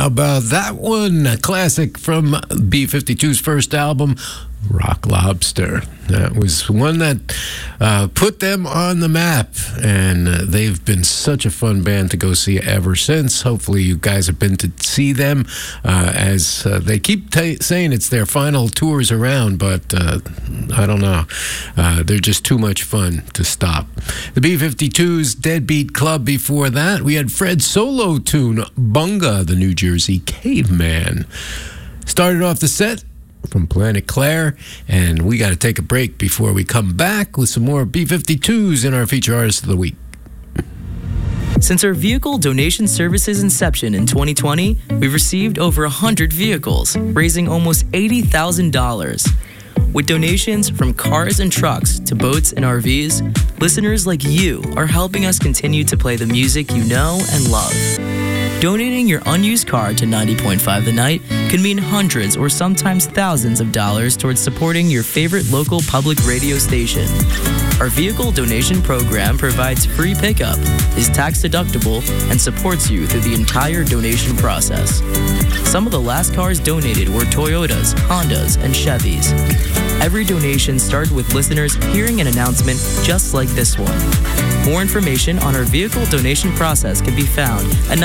How about that one? A classic from B-52's first album, Rock Lobster. That was one that put them on the map, and they've been such a fun band to go see ever since. Hopefully you guys have been to see them, as they keep saying it's their final tours around, but I don't know. They're just too much fun to stop. The B-52's Deadbeat Club before that. We had Fred's solo tune, Bunga, the New Jersey Caveman. Started off the set from Planet Claire, and we got to take a break before we come back with some more B-52s in our Feature Artist of the Week. Since our vehicle donation service's inception in 2020, we've received over 100 vehicles, raising almost $80,000. With donations from cars and trucks to boats and RVs, listeners like you are helping us continue to play the music you know and love. Donating your unused car to 90.5 The Night can mean hundreds or sometimes thousands of dollars towards supporting your favorite local public radio station. Our vehicle donation program provides free pickup, is tax deductible, and supports you through the entire donation process. Some of the last cars donated were Toyotas, Hondas, and Chevys. Every donation started with listeners hearing an announcement just like this one. More information on our vehicle donation process can be found at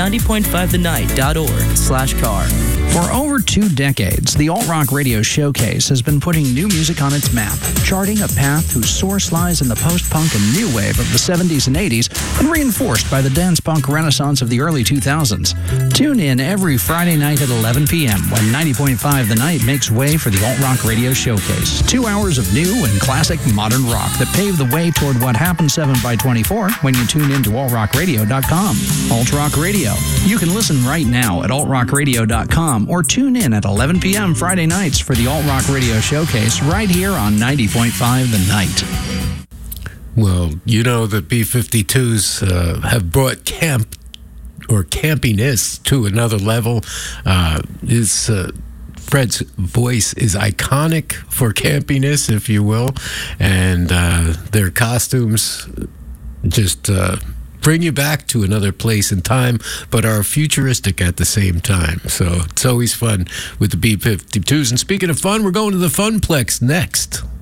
90.5thenight.org/car. For over 2 decades, the Alt Rock Radio Showcase has been putting new music on its map, charting a path whose source lies in the post-punk and new wave of the 70s and 80s and reinforced by the dance punk renaissance of the early 2000s. Tune in every Friday night at 11 p.m. when 90.5 The Night makes way for the Alt Rock Radio Showcase. 2 hours of new and classic modern rock that pave the way toward what happens 7x24 when you tune in to altrockradio.com. Alt Rock Radio. You can listen right now at altrockradio.com or tune in at 11 p.m. Friday nights for the Alt Rock Radio Showcase right here on 90.5 The Night. Well, you know the B-52s have brought camp or campiness to another level. Fred's voice is iconic for campiness, if you will, and their costumes just bring you back to another place and time, but are futuristic at the same time. So it's always fun with the B-52s. And speaking of fun, we're going to the Funplex next.